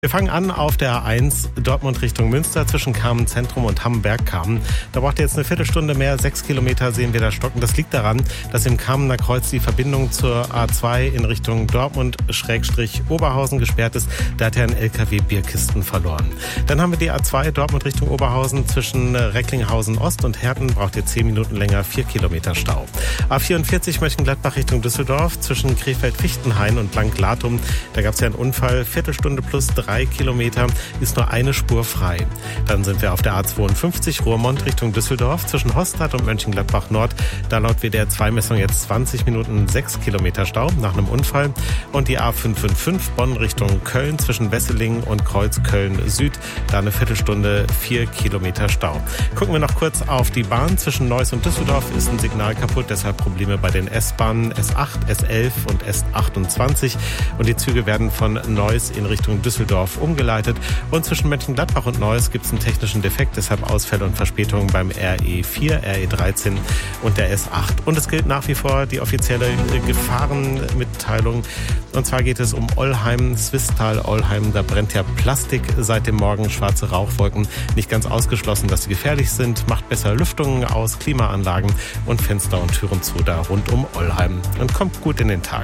Wir fangen an auf der A1 Dortmund Richtung Münster zwischen Kamen Zentrum und Hamm-Bergkamen. Da braucht ihr jetzt eine Viertelstunde mehr, 6 Kilometer sehen wir da stocken. Das liegt daran, dass im Kamener Kreuz die Verbindung zur A2 in Richtung Dortmund-Oberhausen gesperrt ist. Da hat ja ein LKW Bierkisten verloren. Dann haben wir die A2 Dortmund Richtung Oberhausen zwischen Recklinghausen Ost und Herten. Braucht ihr 10 Minuten länger, 4 Kilometer Stau. A44 Mönchengladbach Richtung Düsseldorf zwischen Krefeld-Fichtenhain und Blank-Latum. Da gab es ja einen Unfall, Viertelstunde plus 3 Kilometer, ist nur eine Spur frei. Dann sind wir auf der A52 Roermond Richtung Düsseldorf zwischen Hostadt und Mönchengladbach Nord. Da laut WDR-2-Messung jetzt 20 Minuten 6 Kilometer Stau nach einem Unfall. Und die A555 Bonn Richtung Köln zwischen Wesseling und Kreuzköln Süd. Da eine Viertelstunde 4 Kilometer Stau. Gucken wir noch kurz auf die Bahn. Zwischen Neuss und Düsseldorf ist ein Signal kaputt, deshalb Probleme bei den S-Bahnen S8, S11 und S28. Und die Züge werden von Neuss in Richtung Düsseldorf umgeleitet. Und zwischen Mönchengladbach und Neuss gibt es einen technischen Defekt, deshalb Ausfälle und Verspätungen beim RE4, RE13 und der S8. Und es gilt nach wie vor die offizielle Gefahrenmitteilung. Und zwar geht es um Ollheim, Swisttal-Ollheim. Da brennt ja Plastik seit dem Morgen, schwarze Rauchwolken. Nicht ganz ausgeschlossen, dass sie gefährlich sind. Macht besser Lüftungen aus, Klimaanlagen und Fenster und Türen zu da rund um Ollheim. Und kommt gut in den Tag.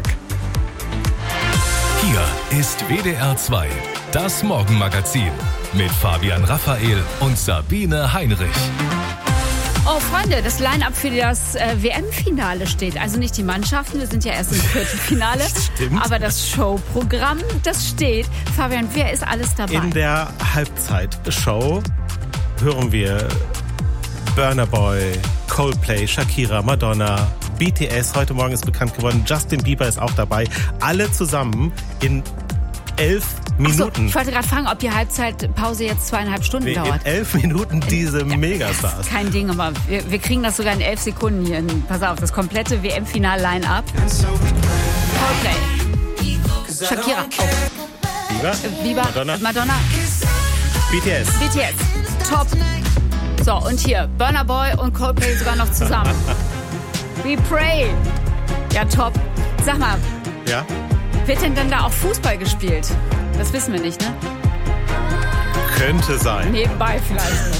Hier ist WDR 2, das Morgenmagazin mit Fabian Raphael und Sabine Heinrich. Oh Freunde, das Line-Up für das WM-Finale steht. Also nicht die Mannschaften, wir sind ja erst im Viertelfinale. Stimmt. Aber das Showprogramm, das steht. Fabian, wer ist alles dabei? In der Halbzeitshow hören wir Burna Boy, Coldplay, Shakira, Madonna, BTS. Heute Morgen ist bekannt geworden, Justin Bieber ist auch dabei. Alle zusammen in 11 Minuten. So, ich wollte gerade fragen, ob die Halbzeitpause jetzt 2,5 Stunden dauert. In 11 Minuten diese Megastars. Kein Ding, aber wir kriegen das sogar in 11 Sekunden hier. Pass auf, das komplette WM-Final-Line-Up. Coldplay, Shakira, Bieber, Madonna, BTS, top. So, und hier, Burna Boy und Coldplay sogar noch zusammen. We Pray. Ja, top. Sag mal, Ja? wird denn dann da auch Fußball gespielt? Das wissen wir nicht, ne? Könnte sein. Nebenbei vielleicht.